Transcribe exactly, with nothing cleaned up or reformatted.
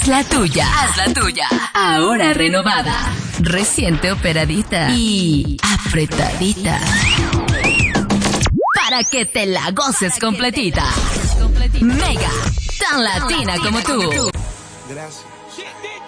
Haz la tuya. Haz la tuya. Ahora renovada. Reciente operadita. Y apretadita. Para que te la goces completita. Mega. Tan latina como tú. Gracias.